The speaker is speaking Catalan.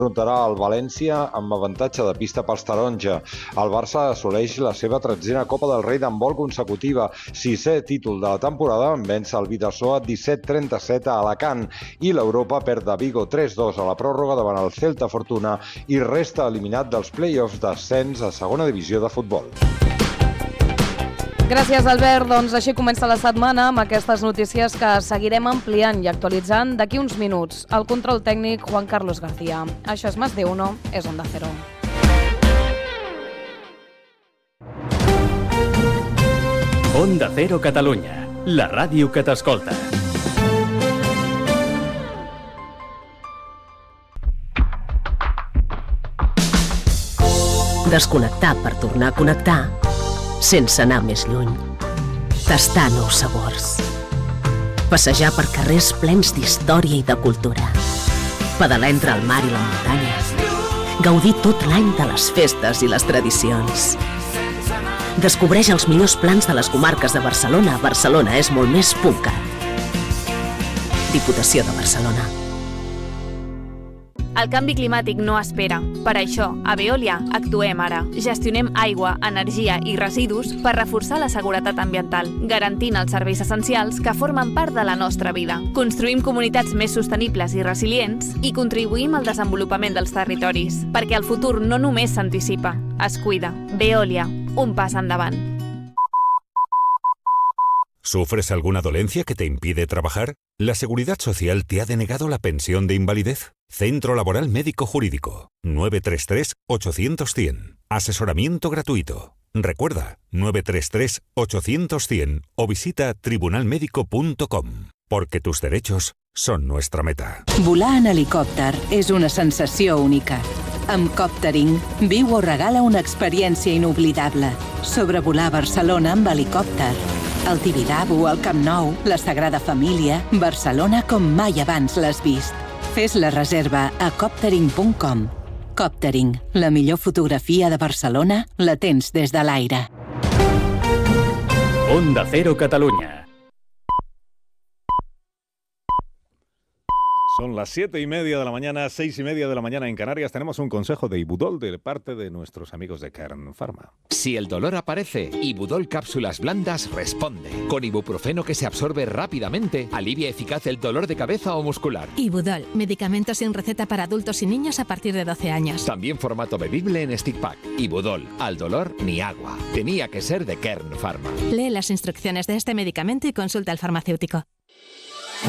enfrontarà el València amb avantatge de pista pels taronja. El Barça assoleix la seva 13a Copa del Rei d'handbol consecutiva, 6è títol de la temporada, en vèncer el Bidasoa 17-37 a Alacant, i l'Europa perd de Vigo 3-2 a la pròrroga davant el Celta Fortuna i resta eliminat dels play-offs d'ascens a segona divisió de futbol. Gràcies, Albert. Doncs així comença la setmana amb aquestes notícies que seguirem ampliant i actualitzant d'aquí uns minuts. El control tècnic, Juan Carlos García. Això és Más de Uno, és Onda Cero. Onda Cero Catalunya, la ràdio que t'escolta. Desconnectar per tornar a connectar sense anar més lluny. Tastar nous sabors. Passejar per carrers plens d'història i de cultura. Pedalar entre el mar i la muntanya. Gaudir tot l'any de les festes i les tradicions. Descobreix els millors plans de les comarques de Barcelona. Barcelona és molt més .cat. Diputació de Barcelona. El canvi climàtic no espera. Per això, a Veolia actuem ara. Gestionem aigua, energia i residus per reforçar la seguretat ambiental, garantint els serveis essencials que formen part de la nostra vida. Construïm comunitats més sostenibles i resilients i contribuïm al desenvolupament dels territoris, perquè el futur no només s'anticipa, es cuida. Veolia, un pas endavant. ¿Sufres alguna dolencia que te impide trabajar? ¿La Seguridad Social te ha denegado la pensión de invalidez? Centro Laboral Médico Jurídico. 933-800-100. Asesoramiento gratuito. Recuerda, 933-800-100 o visita tribunalmedico.com. Porque tus derechos són nuestra meta. Volar en helicòpter és una sensació única. Amb Coptering, viu o regala una experiència inoblidable. Sobrevolar Barcelona amb helicòpter. El Tibidabo, el Camp Nou, la Sagrada Família, Barcelona com mai abans l'has vist. Fes la reserva a coptering.com. Coptering, la millor fotografia de Barcelona la tens des de l'aire. Onda Cero Catalunya. Son las 7:30 de la mañana, 6:30 de la mañana en Canarias. Tenemos un consejo de Ibudol de parte de nuestros amigos de Kern Pharma. Si el dolor aparece, Ibudol Cápsulas Blandas responde. Con ibuprofeno que se absorbe rápidamente, alivia eficaz el dolor de cabeza o muscular. Ibudol, medicamento sin receta para adultos y niños a partir de 12 años. También formato bebible en stick pack. Ibudol, al dolor ni agua. Tenía que ser de Kern Pharma. Lee las instrucciones de este medicamento y consulta al farmacéutico.